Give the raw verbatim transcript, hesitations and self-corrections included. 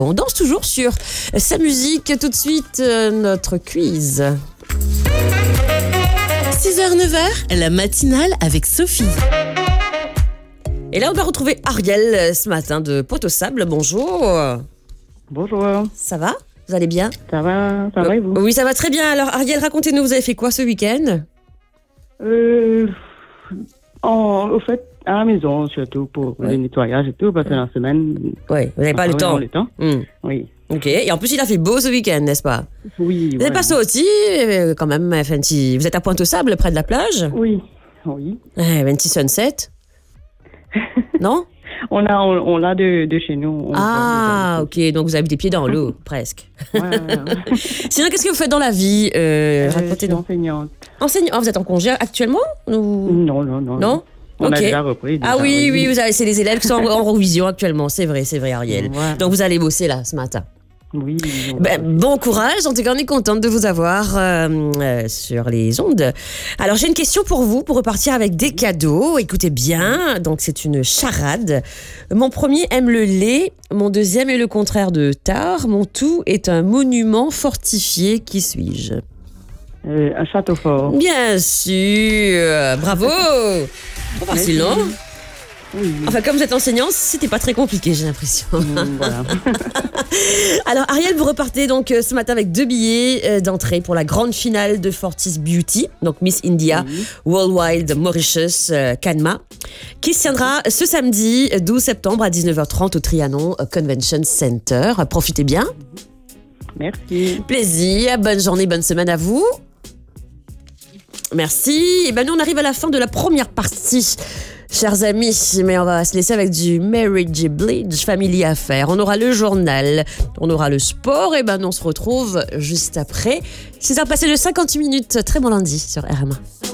On danse toujours sur sa musique. Tout de suite, euh, notre quiz. six heures neuf heures, la matinale avec Sophie. Et là, on va retrouver Ariel ce matin de Pointe-aux-Sables. Bonjour. Bonjour. Ça va? Vous allez bien? Ça va, ça va et vous? Oui, ça va très bien. Alors, Ariel, racontez-nous, vous avez fait quoi ce week-end? Euh, en, au fait, à la maison, surtout pour Ouais. le nettoyage et tout, parce que la semaine... Oui, vous n'avez pas le temps. le temps. Hmm. Oui. Ok, et en plus, il a fait beau ce week-end, n'est-ce pas? Oui, Vous voilà. n'êtes pas sorti, euh, quand même, Fenty. Vous êtes à Pointe-aux-Sables, près de la plage? Oui, oui. Eh, Fenty Sunset? Non? On a, on, on l'a de, de chez nous. On Ah, va- ok, donc vous avez des pieds dans l'eau, presque. Ouais, ouais, ouais. Sinon, qu'est-ce que vous faites dans la vie? euh, Euh, je suis Racontez-nous. enseignante. Enseignant, vous êtes en congé actuellement ou... Non, non, non. Non? On Ok. a déjà repris. Ah déjà, oui, oui, vous avez, c'est les élèves qui sont en, en révision actuellement, c'est vrai, c'est vrai, Ariel. Voilà. Donc vous allez bosser là, ce matin. Oui. on va- Ben, bon courage, en tout cas on est contente de vous avoir euh, euh, sur les ondes. Alors j'ai une question pour vous, pour repartir avec des cadeaux. Écoutez bien, donc c'est une charade. Mon premier aime le lait, mon deuxième est le contraire de tard, mon tout est un monument fortifié, qui suis-je? Euh, un château fort. Bien sûr, bravo. Pas facile, non? Oui. Enfin, comme vous êtes enseignante, c'était pas très compliqué, j'ai l'impression. Mm, voilà. Alors, Ariel, vous repartez donc euh, ce matin avec deux billets euh, d'entrée pour la grande finale de Fortis Beauty, donc Miss India Oui. Worldwide Mauritius euh, Canma, qui se tiendra ce samedi douze septembre à dix-neuf heures trente au Trianon Convention Center. Profitez bien. Merci. Plaisir, bonne journée, bonne semaine à vous. Merci. Et ben nous, on arrive à la fin de la première partie, chers amis, mais on va se laisser avec du Marriage Blige Family Affaires. On aura le journal, on aura le sport, et ben on se retrouve juste après. six heures passées de cinquante minutes. Très bon lundi sur R M A.